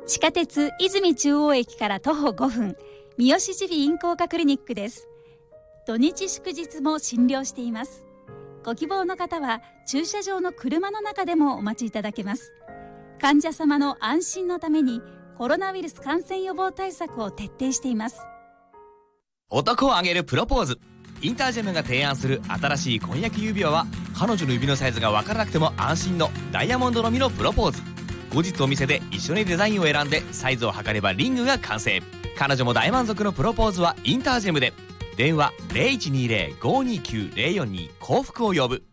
地下鉄泉中央駅から徒歩5分、三好耳鼻咽喉科クリニックです。土日祝日も診療しています。ご希望の方は駐車場の車の中でもお待ちいただけます。患者様の安心のためにコロナウイルス感染予防対策を徹底しています。 男をあげるプロポーズ。インタージェムが提案する新しい婚約指輪は、彼女の指のサイズが分からなくても安心のダイヤモンドのみのプロポーズ。後日お店で一緒にデザインを選んでサイズを測ればリングが完成。彼女も大満足のプロポーズはインタージェムで。電話 0120-529-042 幸福を呼ぶ。